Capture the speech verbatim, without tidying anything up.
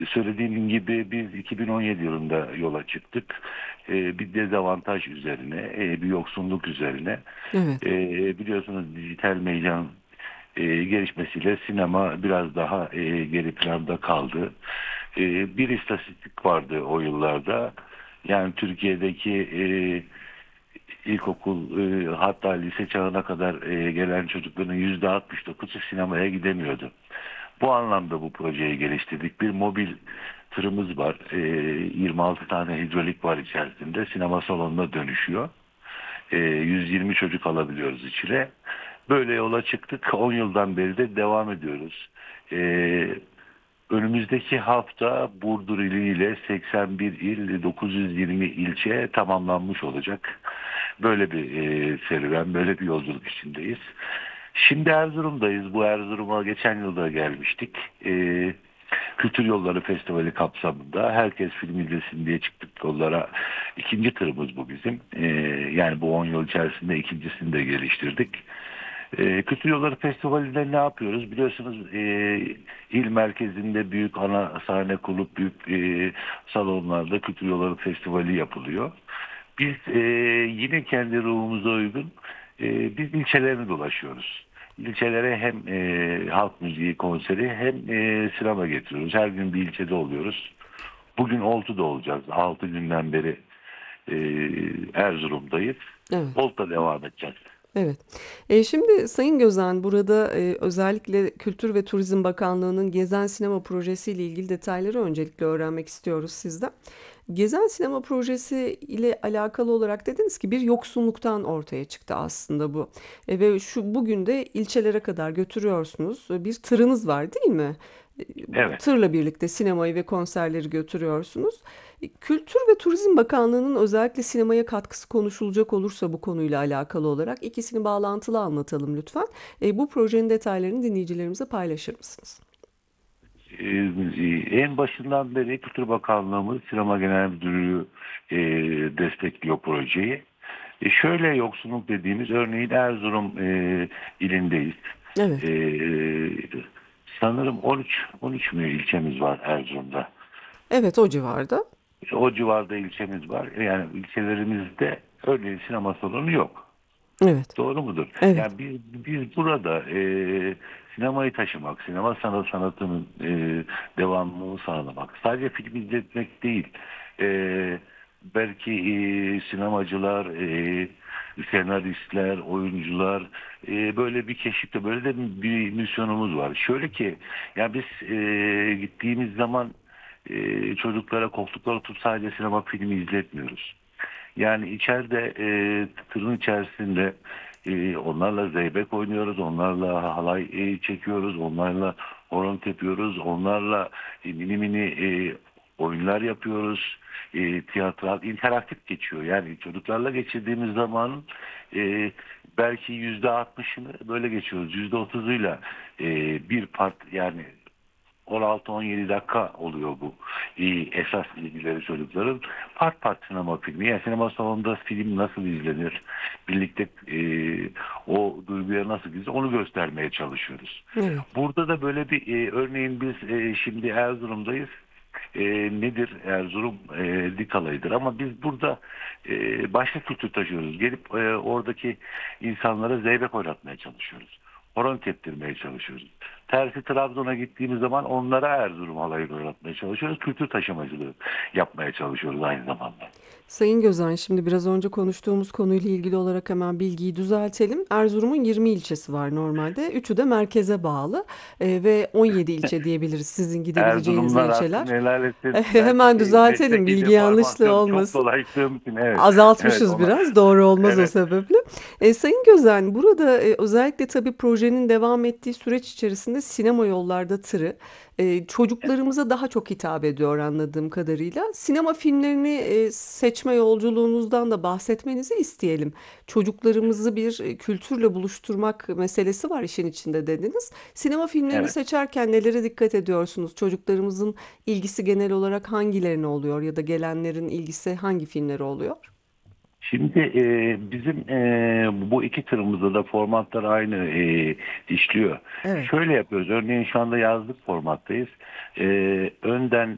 Söylediğim gibi biz iki bin on yedi yılında yola çıktık. Ee, bir dezavantaj üzerine, e, bir yoksunluk üzerine. Evet. Ee, biliyorsunuz dijital mecranın e, gelişmesiyle sinema biraz daha e, geri planda kaldı. E, bir istatistik vardı o yıllarda. Yani Türkiye'deki e, ilkokul e, hatta lise çağına kadar e, gelen çocukların yüzde altmış dokuzu sinemaya gidemiyordu. Bu anlamda bu projeyi geliştirdik. Bir mobil tırımız var. E, yirmi altı tane hidrolik var içerisinde. Sinema salonuna dönüşüyor. E, yüz yirmi çocuk alabiliyoruz içine. Böyle yola çıktık. on yıldan beri de devam ediyoruz. E, Önümüzdeki hafta Burdur ili ile seksen bir il, dokuz yüz yirmi ilçe tamamlanmış olacak. Böyle bir e, serüven, böyle bir yolculuk içindeyiz. Şimdi Erzurum'dayız. Bu Erzurum'a geçen yılda gelmiştik. E, Kültür Yolları Festivali kapsamında herkes film izlesin diye çıktık yollara. İkinci tırımız bu bizim. E, yani bu on yıl içerisinde ikincisini de geliştirdik. E, Kültür Yolları Festivali'nde ne yapıyoruz? Biliyorsunuz e, il merkezinde büyük ana sahne kurup büyük e, salonlarda Kültür Yolları Festivali yapılıyor. Biz e, yine kendi ruhumuza uygun e, biz ilçelerini dolaşıyoruz. İlçelere hem e, halk müziği konseri hem e, sinema getiriyoruz. Her gün bir ilçede oluyoruz. Bugün Oltu'da olacağız. Altı günden beri e, Erzurum'dayız. Evet. Oltu'da devam edeceğiz. Evet. E, şimdi Sayın Gözen burada e, özellikle Kültür ve Turizm Bakanlığı'nın Gezen Sinema Projesi ile ilgili detayları öncelikle öğrenmek istiyoruz sizden. Gezen Sinema Projesi ile alakalı olarak dediniz ki bir yoksunluktan ortaya çıktı aslında bu. E, ve şu bugün de ilçelere kadar götürüyorsunuz. E, Bir tırınız var değil mi? E, Evet. Tırla birlikte sinemayı ve konserleri götürüyorsunuz. E, Kültür ve Turizm Bakanlığı'nın özellikle sinemaya katkısı konuşulacak olursa bu konuyla alakalı olarak ikisini bağlantılı anlatalım lütfen. E, bu projenin detaylarını dinleyicilerimize paylaşır mısınız? Ee, En başından beri Kültür Bakanlığımız Sinema Genel Müdürlüğü e, destekliyor projeyi. E, şöyle yoksunluk dediğimiz örneğin Erzurum e, ilindeyiz. Evet. E, Sanırım on üç on üç mü ilçemiz var Erzurum'da. Evet, o civarda. O civarda ilçemiz var. Yani ilçelerimizde örneğin sinema salonu yok. Evet. Doğru mudur? Evet. Yani biz, biz burada e, sinemayı taşımak, sinema sanat sanatının e, devamlılığını sağlamak, sadece film izletmek değil, e, belki e, sinemacılar, e, senaristler, oyuncular e, böyle bir keşifte böyle de bir misyonumuz var. Şöyle ki, ya biz e, gittiğimiz zaman e, çocuklara koltuklara tutup sadece sinema filmi izletmiyoruz. Yani içeride e, tırın içerisinde e, onlarla zeybek oynuyoruz, onlarla halay e, çekiyoruz, onlarla horon tepiyoruz, onlarla e, mini mini e, oyunlar yapıyoruz. E, tiyatral, interaktif geçiyor. Yani çocuklarla geçirdiğimiz zamanın e, belki yüzde altmışını böyle geçiyoruz. Yüzde otuzuyla e, bir part yani on altı on yedi dakika oluyor bu. Ee, esas ilgileri çocukların. Part part sinema filmi. Yani sinema salonunda film nasıl izlenir? Birlikte e, o duyguya nasıl gidilir? Onu göstermeye çalışıyoruz. Evet. Burada da böyle bir e, örneğin biz e, şimdi Erzurum'dayız. E, nedir Erzurum? E, dik alayıdır. Ama biz burada e, başka kültür taşıyoruz. Gelip e, oradaki insanlara zeybek oynatmaya çalışıyoruz. Horon teptirmeye çalışıyoruz. Tersi Trabzon'a gittiğimiz zaman onlara Erzurum halayını oynatmaya çalışıyoruz. Kültür taşımacılığı yapmaya çalışıyoruz aynı zamanda. Sayın Gözen, şimdi biraz önce konuştuğumuz konuyla ilgili olarak hemen bilgiyi düzeltelim. Erzurum'un yirmi ilçesi var normalde. Üçü de merkeze bağlı. Ee, ve on yedi ilçe diyebiliriz sizin gidebileceğiniz Erzurumlular hakkını ilçeler. helal etsin. Hemen Belki düzeltelim, mesleki bilgi yanlışlığı deformasyon çok olmasın. dolaştığım için evet. Evet Azaltmışız ona biraz, doğru olmaz o evet. sebeple. E, Sayın Gözen, burada e, özellikle tabii projenin devam ettiği süreç içerisinde sinema yollarda tırı e, çocuklarımıza daha çok hitap ediyor anladığım kadarıyla. Sinema filmlerini e, seçme yolculuğunuzdan da bahsetmenizi isteyelim. Çocuklarımızı bir e, kültürle buluşturmak meselesi var işin içinde dediniz. Sinema filmlerini Evet. seçerken nelere dikkat ediyorsunuz? Çocuklarımızın ilgisi genel olarak hangilerine oluyor ya da gelenlerin ilgisi hangi filmlere oluyor? Şimdi e, bizim e, bu iki tırımızda da formatlar aynı e, işliyor. Evet. Şöyle yapıyoruz. Örneğin şu anda yazlık formattayız. E, önden